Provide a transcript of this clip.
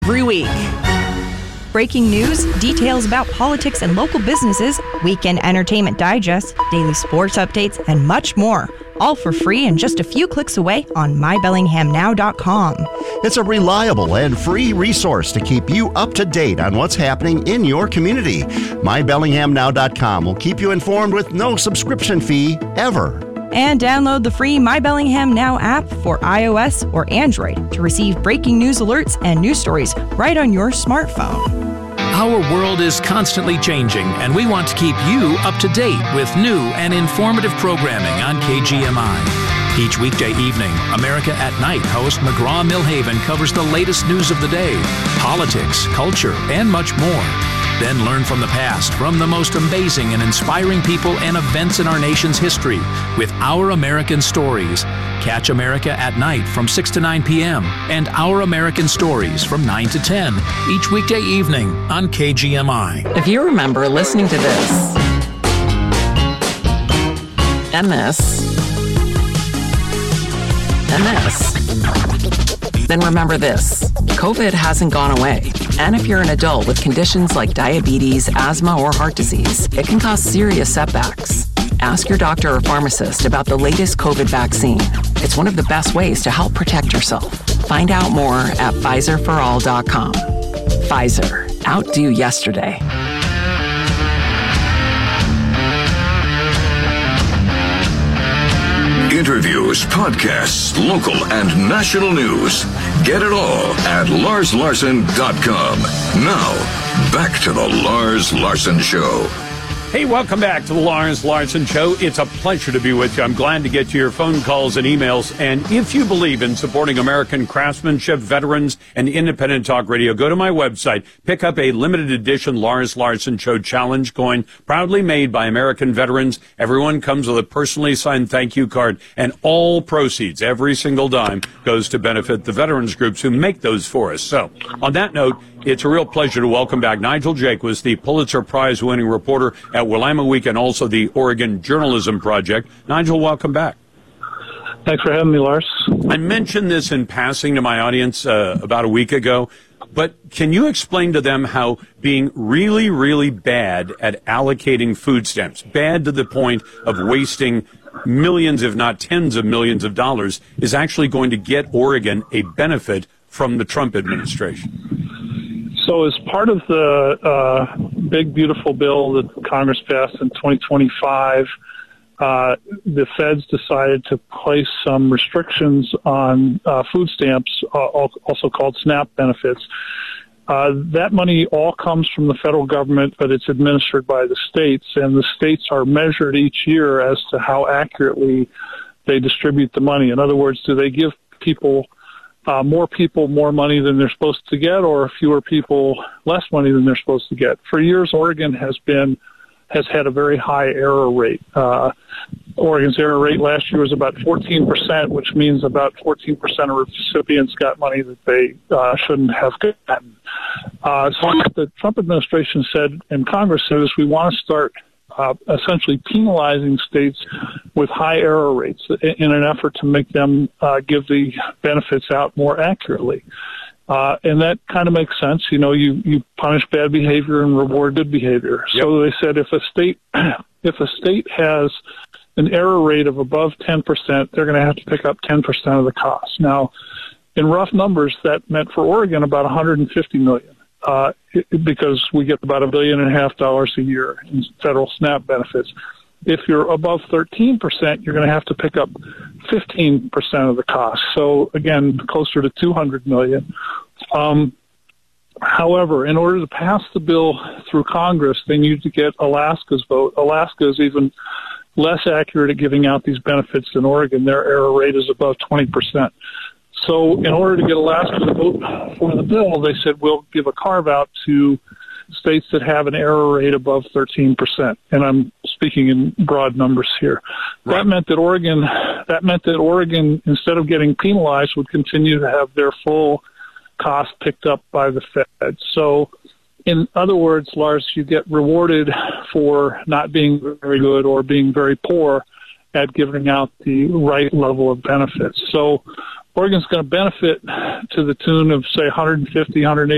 every week. Breaking news, details about politics and local businesses, weekend entertainment digest, daily sports updates, and much more. All for free and just a few clicks away on MyBellinghamNow.com. It's a reliable and free resource to keep you up to date on what's happening in your community. MyBellinghamNow.com will keep you informed with no subscription fee ever. And download the free My Bellingham Now app for iOS or Android to receive breaking news alerts and news stories right on your smartphone. Our world is constantly changing, and we want to keep you up to date with new and informative programming on KGMI. Each weekday evening, America at Night host McGraw-Milhaven covers the latest news of the day, politics, culture, and much more. Then learn from the past, from the most amazing and inspiring people and events in our nation's history with Our American Stories. Catch America at Night from 6 to 9 p.m. and Our American Stories from 9 to 10 each weekday evening on KGMI. If you remember listening to this, and this, and this, then remember this. COVID hasn't gone away. And if you're an adult with conditions like diabetes, asthma, or heart disease, it can cause serious setbacks. Ask your doctor or pharmacist about the latest COVID vaccine. It's one of the best ways to help protect yourself. Find out more at PfizerForAll.com. Pfizer. Outdo yesterday. Interviews, podcasts, local and national news. Get it all at LarsLarson.com. Now, back to the Lars Larson Show. Hey, welcome back to the Lars Larson Show. It's a pleasure to be with you. I'm glad to get to your phone calls and emails. And if you believe in supporting American craftsmanship, veterans, and independent talk radio, go to my website. Pick up a limited edition Lars Larson Show Challenge coin, proudly made by American veterans. Everyone comes with a personally signed thank you card. And all proceeds, every single dime, goes to benefit the veterans groups who make those for us. So, on that note, it's a real pleasure to welcome back Nigel Jaquiss, the Pulitzer Prize-winning reporter at Willamette Week and also the Oregon Journalism Project. Nigel, welcome back. Thanks for having me, Lars. I mentioned this in passing to my audience about a week ago, but can you explain to them how being really, really bad at allocating food stamps, bad to the point of wasting millions, if not tens of millions of dollars, is actually going to get Oregon a benefit from the Trump administration? So as part of the big, beautiful bill that Congress passed in 2025, the feds decided to place some restrictions on food stamps, also called SNAP benefits. That money all comes from the federal government, but it's administered by the states, and the states are measured each year as to how accurately they distribute the money. In other words, do they give more people more money than they're supposed to get, or fewer people less money than they're supposed to get? For years, Oregon has had a very high error rate. Oregon's error rate last year was about 14%, which means about 14% of recipients got money that they shouldn't have gotten. So what the Trump administration said, and Congress said, is we want to start essentially penalizing states with high error rates in an effort to make them give the benefits out more accurately. And that kind of makes sense. You know, you punish bad behavior and reward good behavior. Yep. So they said if a state has an error rate of above 10%, they're going to have to pick up 10% of the cost. Now, in rough numbers, that meant for Oregon about $150 million. Because we get about $1.5 billion a year in federal SNAP benefits. If you're above 13%, you're going to have to pick up 15% of the cost. So again, closer to $200 million. However, in order to pass the bill through Congress, they need to get Alaska's vote. Alaska is even less accurate at giving out these benefits than Oregon. Their error rate is above 20%. So in order to get Alaska to vote for the bill, they said, we'll give a carve-out to states that have an error rate above 13%. And I'm speaking in broad numbers here. Right. That meant that Oregon, instead of getting penalized, would continue to have their full cost picked up by the Fed. So in other words, Lars, you get rewarded for not being very good or being very poor at giving out the right level of benefits. So Oregon's going to benefit to the tune of, say, $150, $180